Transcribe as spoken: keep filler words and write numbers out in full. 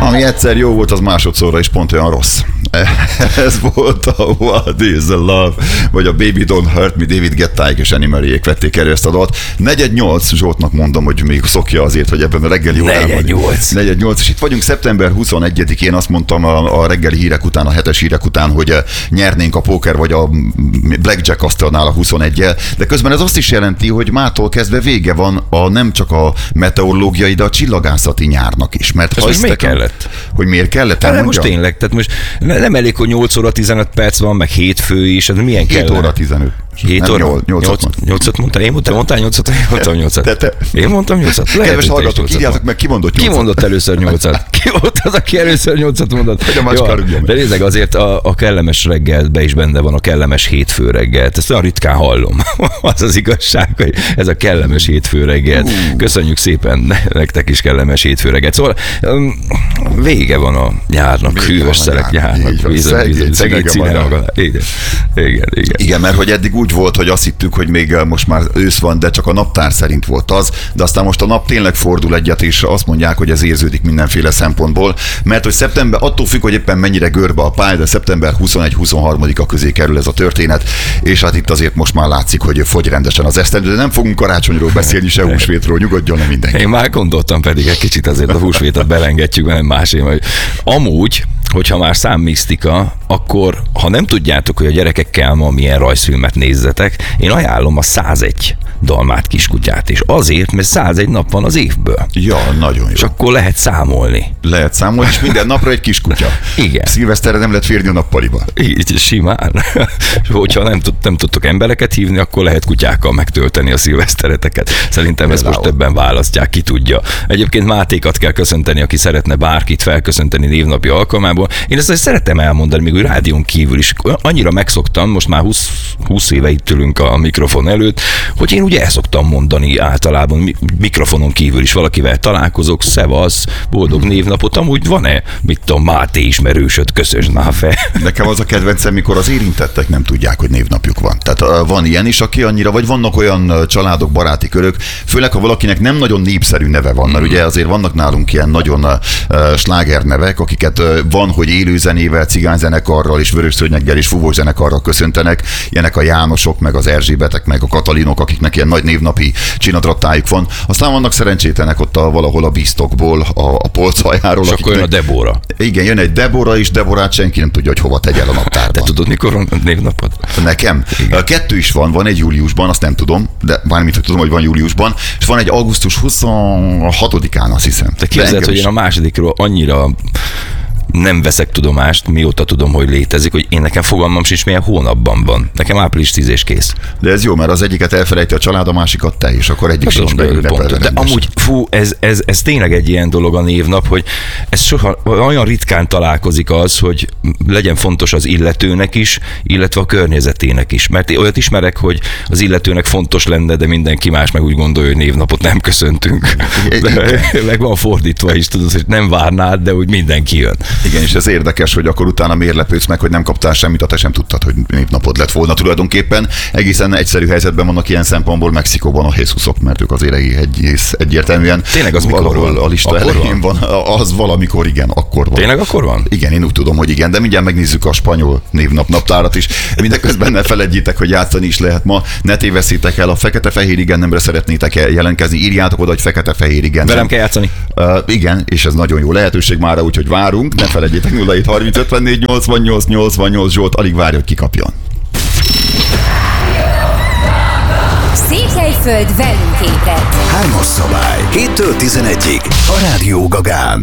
Ami egyszer jó volt, az másodszorra is pont olyan rossz. Ez volt a What is the Love, vagy a Baby Don't Hurt Me, David Guettáig és Annie Marie-ék vették elő ezt a dalt. negyed nyolc, Zsoltnak mondom, hogy még szokja azért, hogy ebben a reggeli órában. negyed nyolc. negyed nyolc, és itt vagyunk szeptember huszonegyedikén, azt mondtam a, a reggeli hírek után, a hetes hírek után, hogy nyernénk a póker vagy a blackjack asztalnál a huszoneggyel, de közben ez azt is jelenti, hogy mától kezdve vége van a nem csak a meteorológiai, de a csillagászati nyárnak is. Mert ez most miért kellett? Hogy miért kellett? Hát most tényleg, tehát most nem elég, hogy nyolc óra tizenöt perc van, meg hétfő is, ez milyen kell? hét óra tizenöt. hét óra? nyolcat mondtál? Én mondtam, mondtál nyolcat? Én mondtam nyolcat. Te, te. Én mondtam nyolcat? Lehet, kedves hallgatók, írjátok meg, ki mondott nyolcat? Ki mondott először nyolcat? Ki volt az, aki először nyolcat mondott? Hogy a macska rúgja meg. De nézzek, azért a, a kellemes reggelbe is benne van a kellemes hétfő reggelt. Ezt olyan ritkán hallom. Az az igazság, hogy ez a kellemes hétfő reggelt. Uh. Köszönjük szépen nektek is kellemes hétfő reggelt. Szóval um, vége van a nyárnak, hűvös szelek nyárnak. Szegény igen, igen, igen. Igen, mert hogy eddig úgy volt, hogy azt hittük, hogy még most már ősz van, de csak a naptár szerint volt az, de aztán most a nap tényleg fordul egyet, és azt mondják, hogy ez érződik mindenféle szempontból, mert hogy szeptember, attól függ, hogy éppen mennyire görbe a pálya, de szeptember huszonegy-huszonharmadika közé kerül ez a történet, és hát itt azért most már látszik, hogy fogy rendesen az esztendő, de nem fogunk karácsonyról beszélni, se húsvétról, nyugodjon le mindenki. Én már gondoltam pedig egy kicsit azért a húsvétot belengetjük, mert másé, hogy amúgy, hogyha már számmisztika, akkor ha nem tudjátok, hogy a gyerekekkel ma milyen rajzfilmet nézzetek, én ajánlom a százegy dalmát kiskutyát, és azért, mert százegy nap van az évből. Ja, nagyon jó. És akkor lehet számolni. Lehet számolni, és minden napra egy kiskutya. Igen. Szilveszterre nem lehet férni a nappaliba. Így, simán. Hogyha nem, tud, nem tudtok embereket hívni, akkor lehet kutyákkal megtölteni a szilvesztereteket. Szerintem ezt most többen választják, ki tudja. Egyébként Mátékat kell köszönteni, aki szeretne bárkit felköszönteni névnapi alkalmából. Én ezt szeretem elmondani, még úgy rádión kívül is. Annyira megszoktam, most már húsz éve itt ülünk a mikrofon előtt, hogy én ugye el szoktam mondani általában mikrofonon kívül is valakivel találkozok, szevasz, boldog névnapot, amúgy van-e, mit tudom, Máté ismerősöd, köszönj már fel. Nekem az a kedvencem, mikor az érintettek nem tudják, hogy névnapjuk van. Tehát van ilyen is, aki annyira, vagy vannak olyan családok, baráti körök, főleg ha valakinek nem nagyon népszerű neve van, mert mm. ugye azért vannak nálunk ilyen nagyon uh, sláger nevek, akiket uh, van, hogy élőzenével, cigányzenekarral és vörösszörnyeggel és fúvós zenekarral köszöntenek, ilyenek a Jánosok, meg az Erzsébetek, meg a Katalinok, akiknek ilyen nagy névnapi csinadrattájuk van. Aztán vannak szerencsétlenek ott a, valahol a biztokból, a, a polcaljáról. És akkor jön a Debora. Igen, jön egy Debora is, Deborát senki nem tudja, hogy hova tegy el a naptárban. Te tudod, mikor van névnapod? Nekem? Igen. Kettő is van, van egy júliusban, azt nem tudom, de bármit, hogy tudom, hogy van júliusban, és van egy augusztus huszonhatodikán, azt hiszem. Te képzeld, hogy én a másodikról annyira nem veszek tudomást, mióta tudom, hogy létezik, hogy én nekem fogalmam sincs, milyen hónapban van. Nekem április tíz és kész. De ez jó, mert az egyiket elfelejti a család, a másikat te, és akkor egyik sincs megünnepelve. De amúgy, fú, ez, ez, ez tényleg egy ilyen dolog a névnap, hogy ez soha, olyan ritkán találkozik az, hogy legyen fontos az illetőnek is, illetve a környezetének is. Mert olyat ismerek, hogy az illetőnek fontos lenne, de mindenki más meg úgy gondolja, hogy névnapot nem köszöntünk. De, meg van fordítva is, tudod, hogy nem várnád, de úgy mindenki jön. Igen, és ez érdekes, hogy akkor utána miért lepődsz meg, hogy nem kaptál semmit, te sem tudtad, hogy névnapod lett volna tulajdonképpen. Egészen egyszerű helyzetben vannak ilyen szempontból Mexikóban a Jesusok, mert ők azért egész egyértelműen. Tényleg az mikor van? A lista akkor elején van. van. Az valamikor igen, akkor van. Tényleg akkor van? Igen, én úgy tudom, hogy igen, de mindjárt megnézzük a spanyol névnap naptárat is. Mindeközben ne feledjétek, hogy játszani is lehet ma. Ne tévesszétek el, a fekete-fehér igennemre szeretnétek jelentkezni, írjátok oda, hogy fekete-fehér igen. Velem kell játszani? Uh, igen, és ez nagyon jó lehetőség már, úgyhogy várunk. Ne felejtjétek, nulla hét harminc ötvennégy nyolcvannyolc nyolcvannyolc, Zsolt alig várja, hogy kikapjon. Székelyföld velünk ébredt. Hármas szabály, héttől tizenegyig a Rádió Gagán.